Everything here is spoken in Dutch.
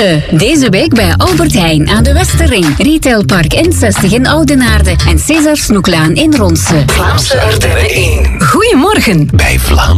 Ronse. Deze week bij Albert Heijn aan de Westerring. Retailpark N60 in Oudenaarde en César Snoeklaan in Ronse. Vlaamse Ardennen 1. Goedemorgen. Bij Vlaanderen.